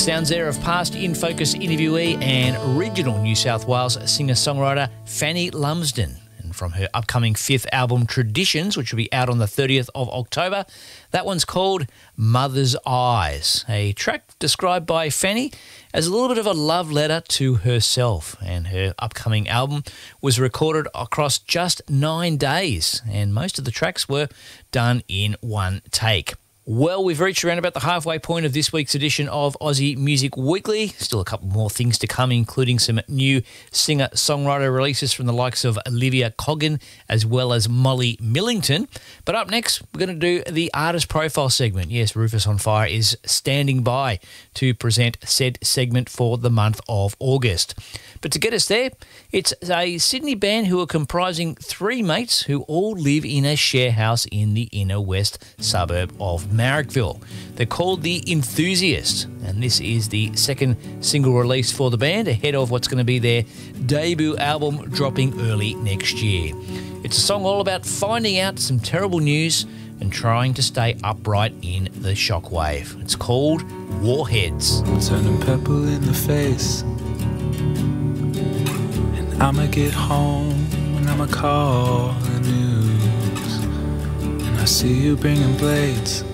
sounds there of past In Focus interviewee and original New South Wales singer-songwriter Fanny Lumsden. And from her upcoming 5th album, Traditions, which will be out on the 30th of October, that one's called Mother's Eyes, a track described by Fanny as a little bit of a love letter to herself. And her upcoming album was recorded across just 9 days, and most of the tracks were done in one take. Well, we've reached around about the halfway point of this week's edition of Aussie Music Weekly. Still a couple more things to come, including some new singer-songwriter releases from the likes of Olivia Coggin as well as Molly Millington. But up next, we're going to do the artist profile segment. Yes, Rufus on Fire is standing by to present said segment for the month of August. But to get us there, it's a Sydney band who are comprising 3 mates who all live in a share house in the inner west suburb of Marrickville. They're called The Enthusiasts, and this is the 2nd single release for the band ahead of what's going to be their debut album dropping early next year. It's a song all about finding out some terrible news and trying to stay upright in the shockwave. It's called Warheads. I'm turning purple in the face, and I'ma get home and I'ma call the news, and I see you bringing blades